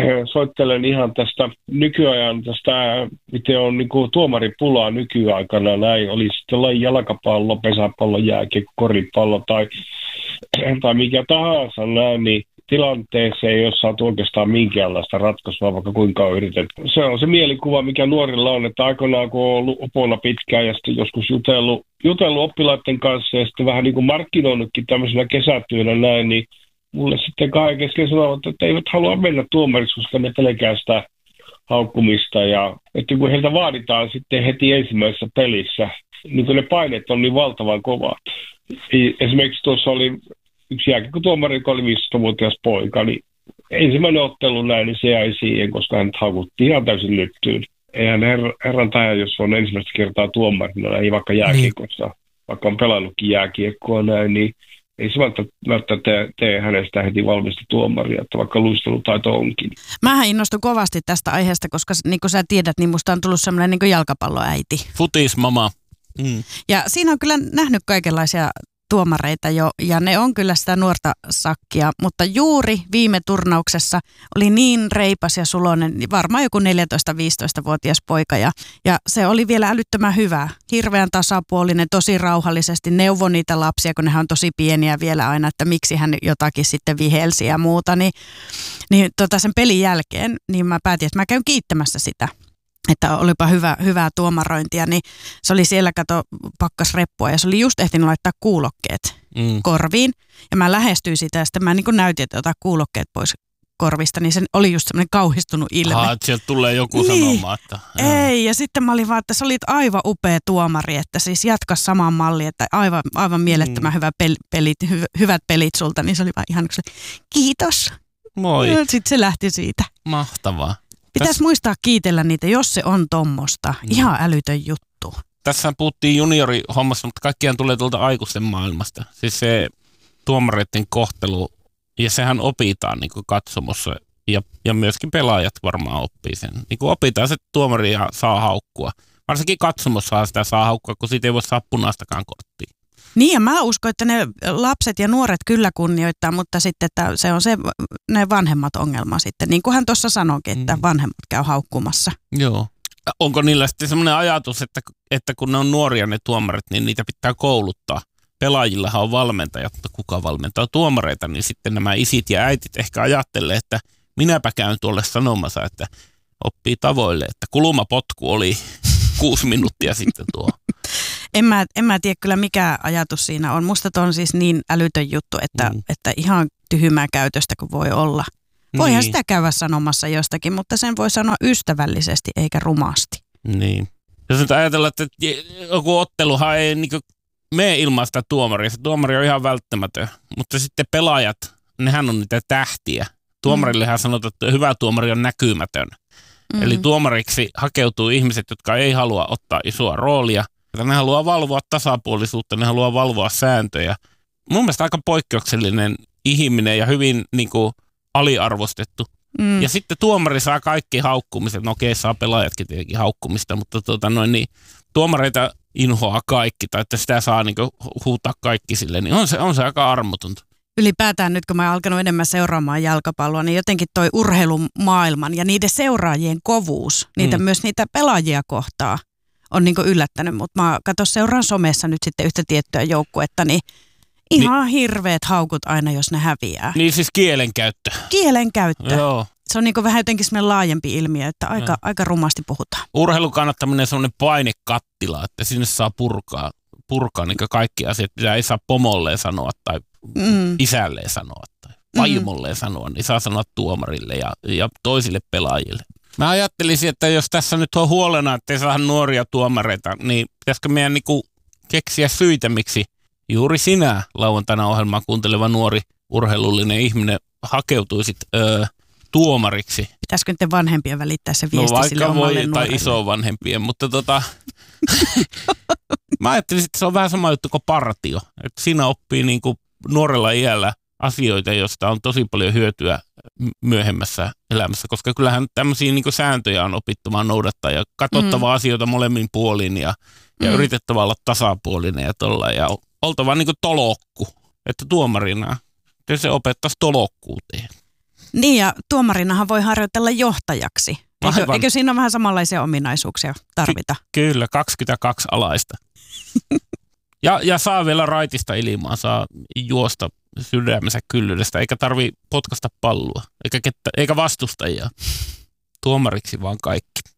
soittelen ihan tästä nykyajan, miten on niin kuin tuomaripulaa nykyaikana. Näin oli sitten jalkapallo, pesäpallo, jääkiekko, koripallo tai mikä tahansa näin, niin tilanteeseen ei ole saatu oikeastaan minkäänlaista ratkaisua, vaikka kuinka on yritetty. Se on se mielikuva, mikä nuorilla on, että aikoinaan kun on ollut opona pitkään ja sitten joskus jutellut oppilaiden kanssa ja sitten vähän niin kuin markkinoinutkin tämmöisenä kesätyönä näin, niin mulle sitten kahden kesken sanovat, että eivät halua mennä tuomariksi, koska ne pelkää sitä haukkumista. Ja että kun heiltä vaaditaan sitten heti ensimmäisessä pelissä, niin kun ne paineet on niin valtavan kovat. Esimerkiksi tuossa oli yksi jääkiekkotuomari, joka oli 15-vuotias poika, niin ensimmäinen ottelu näin, niin se jäi siihen, koska hän haukuttiin ihan täysin lyttyyn. Eihän herran taja, jos on ensimmäistä kertaa tuomarina, ei vaikka jääkiekossa, vaikka on pelannutkin jääkiekkoa näin, niin ei se välttämättä tee hänestä heti valmista tuomaria, että vaikka luistelutaito onkin. Mähän innostun kovasti tästä aiheesta, koska niin kuin sä tiedät, niin musta on tullut semmoinen niin kuin jalkapalloäiti. Futismama. Ja siinä on kyllä nähnyt kaikenlaisia tuomareita jo, ja ne on kyllä sitä nuorta sakkia, mutta juuri viime turnauksessa oli niin reipas ja suloinen, varmaan joku 14-15-vuotias poika, ja se oli vielä älyttömän hyvä, hirveän tasapuolinen, tosi rauhallisesti, neuvoi niitä lapsia, kun nehän on tosi pieniä vielä aina, että miksi hän jotakin sitten vihelsi ja muuta, niin sen pelin jälkeen, niin mä päätin, että mä käyn kiittämässä sitä. Että olipa hyvää tuomarointia, niin se oli siellä, pakkas reppua ja se oli just ehtinyt laittaa kuulokkeet korviin. Ja mä lähestyin sitä ja sitten mä niin kuin näytin, että ota kuulokkeet pois korvista, niin se oli just semmoinen kauhistunut ilme. Että sieltä tulee joku sanomaan, että... Ei, ja sitten mä olin vaan, että sä olit aivan upea tuomari, että siis jatka samaan malliin, että aivan mielettömän hyvät pelit sulta, niin se oli vaan ihan kiitos. Moi. Sitten se lähti siitä. Mahtavaa. Pitäisi muistaa kiitellä niitä, jos se on tommosta. Ihan älytön juttu. Tässä puhuttiin juniorihommassa, mutta kaikkiaan tulee tuolta aikuisten maailmasta. Siis se tuomareiden kohtelu, ja sehän opitaan niin kuin katsomossa, ja myöskin pelaajat varmaan oppii sen. Niin kuin opitaan se, että tuomaria saa haukkua. Varsinkin katsomossa sitä saa haukkua, kun siitä ei voi saa punaistakaan korttia. Niin, ja mä uskon, että ne lapset ja nuoret kyllä kunnioittaa, mutta sitten että se on ne vanhemmat ongelma sitten. Niin kuin hän tuossa sanoikin, että vanhemmat käy haukkumassa. Joo. Onko niillä sitten semmoinen ajatus, että kun ne on nuoria ne tuomarit, niin niitä pitää kouluttaa? Pelaajillahan on valmentajat, mutta kuka valmentaa tuomareita, niin sitten nämä isit ja äitit ehkä ajattelee, että minäpä käyn tuolle sanomassa, että oppii tavoille, että kulumapotku oli 6 minuuttia sitten tuo. En mä tiedä kyllä mikä ajatus siinä on. Musta on siis niin älytön juttu, että ihan tyhmää käytöstä kuin voi olla. Voihan sitä käydä sanomassa jostakin, mutta sen voi sanoa ystävällisesti eikä rumasti. Niin. Jos nyt ajatellaan, että joku otteluhan ei niin mene ilman sitä tuomaria. Se tuomari on ihan välttämätön, mutta sitten pelaajat, nehän on niitä tähtiä. Tuomarillehan sanotaan, että hyvä tuomari on näkymätön. Eli tuomariksi hakeutuu ihmiset, jotka ei halua ottaa isoa roolia. Ne haluaa valvoa tasapuolisuutta, ne haluaa valvoa sääntöjä. Mun mielestä aika poikkeuksellinen ihminen ja hyvin niin kuin aliarvostettu. Ja sitten tuomari saa kaikki haukkumiset. No okei, saa pelaajatkin tietenkin haukkumista, mutta niin, tuomareita inhoaa kaikki, tai että sitä saa niin kuin huutaa kaikki sille, niin on se aika armotonta. Ylipäätään nyt, kun mä oon alkanut enemmän seuraamaan jalkapalloa, niin jotenkin toi urheilumaailman ja niiden seuraajien kovuus, myös niitä pelaajia kohtaa, on niin kuin yllättänyt. Mutta mä seuraan somessa nyt sitten yhtä tiettyä joukkuetta, niin ihan hirveät haukut aina, jos ne häviää. Niin siis kielenkäyttö. Kielenkäyttö. Joo. Se on niin kuin vähän jotenkin semmoinen laajempi ilmiö, että aika rumasti puhutaan. Urheilun kannattaminen on semmoinen painekattila, että sinne saa purkaa niin kaikki asiat, mitä ei saa pomolleen sanoa tai isälleen sanoa tai vaimolleen sanoa, niin saa sanoa tuomarille ja toisille pelaajille. Mä ajattelisin, että jos tässä nyt on huolena, että ei saa nuoria tuomareita, niin pitäisikö meidän niinku keksiä syitä, miksi juuri sinä lauantaina ohjelmaa kuunteleva nuori urheilullinen ihminen hakeutuisit tuomariksi. Pitäisikö nyt vanhempien välittää se viesti sille omalle nuorelle? Tai isovanhempien, mutta mä ajattelisin, että se on vähän sama juttu kuin partio. Että siinä oppii niinku nuorella iällä asioita, joista on tosi paljon hyötyä myöhemmässä elämässä, koska kyllähän tämmöisiä niinku sääntöjä on opittava noudattaa ja katsottava asioita molemmin puolin ja yritettävä olla tasapuolinen ja tolla ja oltava niinku tolokku, että tuomarina se opettaisi tolokkuuteen. Niin, ja tuomarinahan voi harjoitella johtajaksi. Eikö siinä ole vähän samanlaisia ominaisuuksia tarvita? Kyllä, 22 alaista. ja saa vielä raitista ilmaa, saa juosta sydämensä kyllyydestä, eikä tarvi potkasta palloa, eikä vastustajia. Tuomariksi vaan kaikki.